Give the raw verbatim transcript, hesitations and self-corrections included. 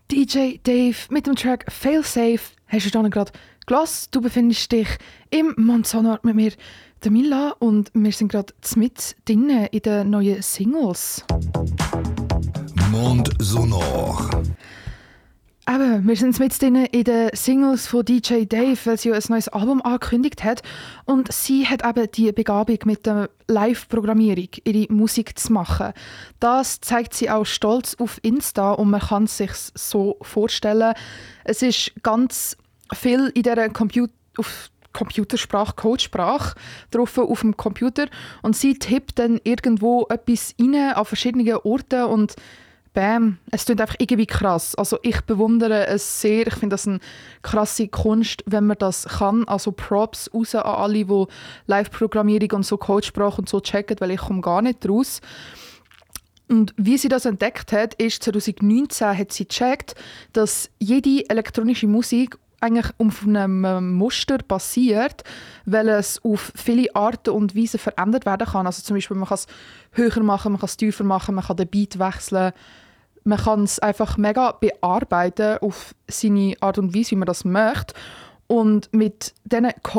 D J Dave mit dem Track Failsafe hast du dann gerade gehört. Du befindest dich im Mondsonor mit mir, der Mila, und wir sind gerade mit drinnen in den neuen Singles. Mondsonor. Eben, wir sind mit drinnen in den Singles von D J Dave, weil sie ja ein neues Album angekündigt hat. Und sie hat eben die Begabung mit der Live-Programmierung, ihre Musik zu machen. Das zeigt sie auch stolz auf Insta und man kann es sich so vorstellen. Es ist ganz viel in dieser Computer auf Computersprache, Codesprache drauf auf dem Computer und sie tippt dann irgendwo etwas rein an verschiedenen Orten und bam, es klingt einfach irgendwie krass. Also ich bewundere es sehr. Ich finde das eine krasse Kunst, wenn man das kann. Also Props raus an alle, die Live-Programmierung und so Codesprache und so checken, weil ich komme gar nicht raus. Und wie sie das entdeckt hat, ist zwanzig neunzehn hat sie gecheckt, dass jede elektronische Musik eigentlich auf einem Muster basiert, weil es auf viele Arten und Weisen verändert werden kann. Also zum Beispiel, man kann es höher machen, man kann es tiefer machen, man kann den Beat wechseln. Man kann es einfach mega bearbeiten auf seine Art und Weise, wie man das möchte. Und mit diesen